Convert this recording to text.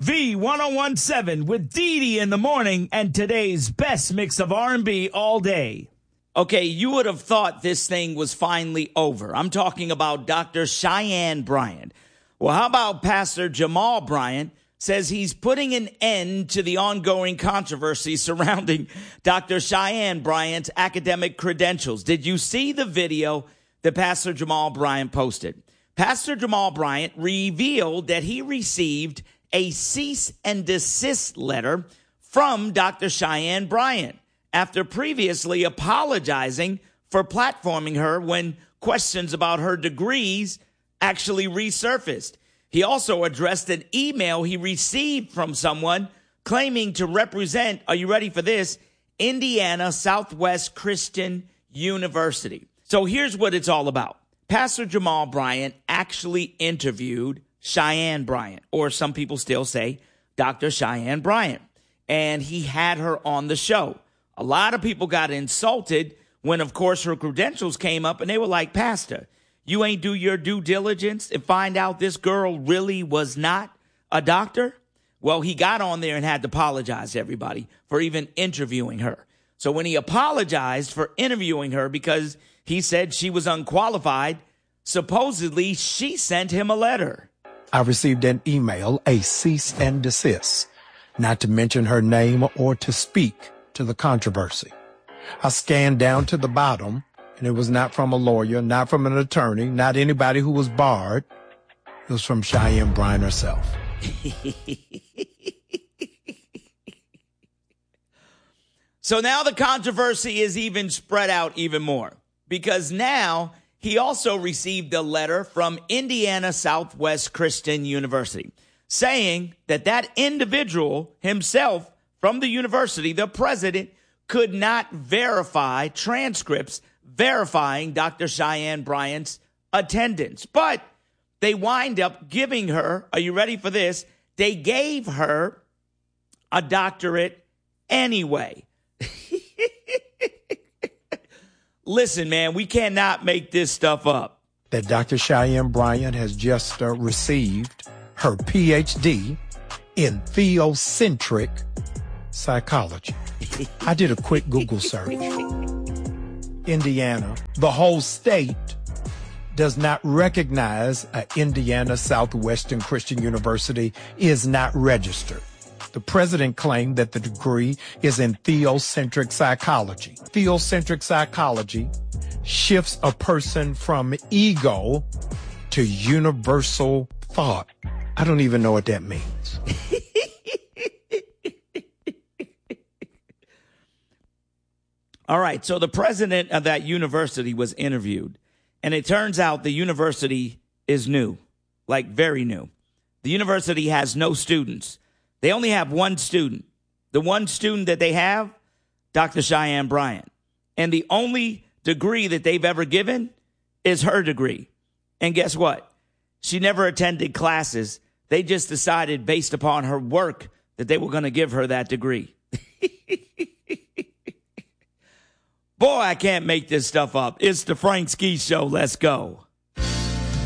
V1017 with Dee Dee in the morning and today's best mix of R&B all day. Okay, you would have thought this thing was finally over. I'm talking about Dr. Cheyenne Bryant. Well, how about Pastor Jamal Bryant says he's putting an end to the ongoing controversy surrounding Dr. Cheyenne Bryant's academic credentials. Did you see the video that Pastor Jamal Bryant posted? Pastor Jamal Bryant revealed that he received a cease and desist letter from Dr. Cheyenne Bryant after previously apologizing for platforming her when questions about her degrees actually resurfaced. He also addressed an email he received from someone claiming to represent, are you ready for this, Indiana Southwest Christian University. So here's what it's all about. Pastor Jamal Bryant actually interviewed Cheyenne Bryant, or some people still say Dr. Cheyenne Bryant, and he had her on the show. A lot of people got insulted when, of course, her credentials came up, and they were like, Pastor, you ain't do your due diligence and find out this girl really was not a doctor? Well, he got on there and had to apologize to everybody for even interviewing her. So when he apologized for interviewing her because he said she was unqualified, supposedly she sent him a letter. I received an email, a cease and desist, not to mention her name or to speak to the controversy. I scanned down to the bottom, and it was not from a lawyer, not from an attorney, not anybody who was barred. It was from Cheyenne Bryant herself. So now the controversy is even spread out even more, because now he also received a letter from Indiana Southwest Christian University saying that that individual himself from the university, the president, could not verify transcripts verifying Dr. Cheyenne Bryant's attendance. But they wind up giving her, are you ready for this? They gave her a doctorate anyway. Listen, man, we cannot make this stuff up. That Dr. Cheyenne Bryant has just received her PhD in theocentric psychology. I did a quick Google search. Indiana, the whole state, does not recognize Indiana Southwestern Christian University is not registered. The president claimed that the degree is in theocentric psychology. Theocentric psychology shifts a person from ego to universal thought. I don't even know what that means. All right, so the president of that university was interviewed, and it turns out the university is new, like very new. The university has no students. They only have one student. The one student that they have, Dr. Cheyenne Bryant. And the only degree that they've ever given is her degree. And guess what? She never attended classes. They just decided based upon her work that they were going to give her that degree. Boy, I can't make this stuff up. It's the Frank Ski Show. Let's go.